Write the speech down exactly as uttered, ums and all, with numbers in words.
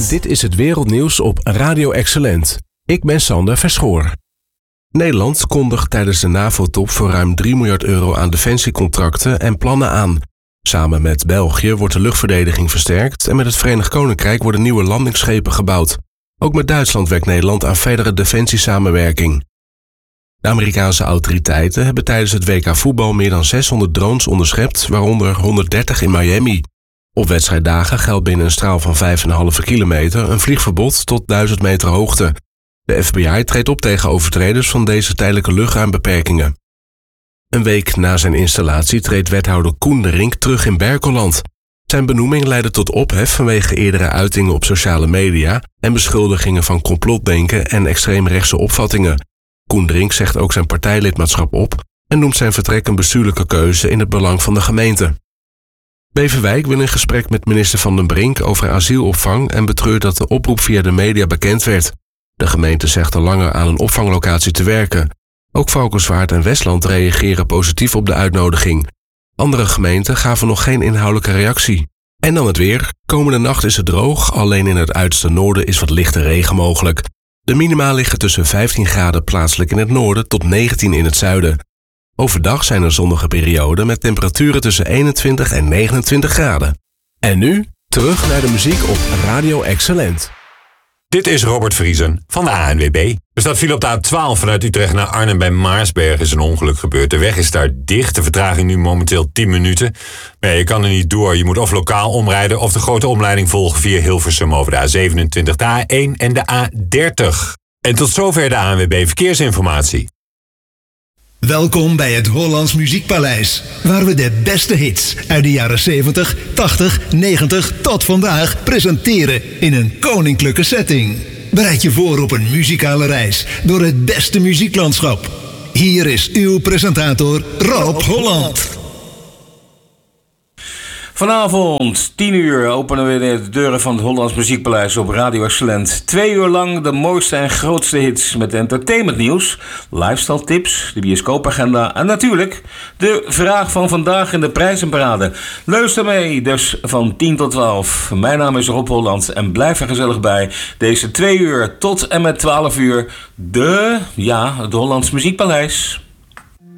Dit is het wereldnieuws op Radio Excellent. Ik ben Sander Verschoor. Nederland kondigt tijdens de NAVO-top voor ruim drie miljard euro aan defensiecontracten en plannen aan. Samen met België wordt de luchtverdediging versterkt en met het Verenigd Koninkrijk worden nieuwe landingsschepen gebouwd. Ook met Duitsland werkt Nederland aan verdere defensiesamenwerking. De Amerikaanse autoriteiten hebben tijdens het W K voetbal meer dan zeshonderd drones onderschept, waaronder honderddertig in Miami. Op wedstrijddagen geldt binnen een straal van vijf komma vijf kilometer een vliegverbod tot duizend meter hoogte. De F B I treedt op tegen overtreders van deze tijdelijke luchtruimbeperkingen. Een week na zijn installatie treedt wethouder Koen de Rink terug in Berkelland. Zijn benoeming leidde tot ophef vanwege eerdere uitingen op sociale media en beschuldigingen van complotdenken en extreemrechtse opvattingen. Koen de Rink zegt ook zijn partijlidmaatschap op en noemt zijn vertrek een bestuurlijke keuze in het belang van de gemeente. Beverwijk wil in gesprek met minister Van den Brink over asielopvang en betreurt dat de oproep via de media bekend werd. De gemeente zegt al langer aan een opvanglocatie te werken. Ook Valkenswaard en Westland reageren positief op de uitnodiging. Andere gemeenten gaven nog geen inhoudelijke reactie. En dan het weer. Komende nacht is het droog, alleen in het uiterste noorden is wat lichte regen mogelijk. De minima liggen tussen vijftien graden plaatselijk in het noorden tot negentien in het zuiden. Overdag zijn er zonnige perioden met temperaturen tussen eenentwintig en negenentwintig graden. En nu, terug naar de muziek op Radio Excellent. Dit is Robert Vriesen van de A N W B. Er staat file op de A twaalf vanuit Utrecht naar Arnhem bij Maarsberg is een ongeluk gebeurd. De weg is daar dicht, de vertraging nu momenteel tien minuten. Maar je kan er niet door, je moet of lokaal omrijden of de grote omleiding volgen via Hilversum over de A zevenentwintig, de A één en de A dertig. En tot zover de A N W B Verkeersinformatie. Welkom bij het Hollands Muziekpaleis, waar we de beste hits uit de jaren zeventig, tachtig, negentig tot vandaag presenteren in een koninklijke setting. Bereid je voor op een muzikale reis door het beste muzieklandschap. Hier is uw presentator Rob Holland. Vanavond, tien uur, openen we de deuren van het Hollands Muziekpaleis op Radio Excellent. Twee uur lang de mooiste en grootste hits met entertainmentnieuws, lifestyle tips, de bioscoopagenda en natuurlijk de vraag van vandaag in de prijzenparade. Luister mee, dus van tien tot twaalf. Mijn naam is Rob Holland en blijf er gezellig bij. Deze twee uur tot en met twaalf uur, de, ja, het Hollands Muziekpaleis.